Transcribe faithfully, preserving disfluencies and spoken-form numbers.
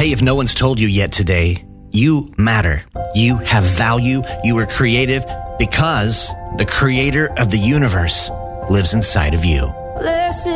Hey, if no one's told you yet today, you matter. You have value. You are creative because the creator of the universe lives inside of you. Blessed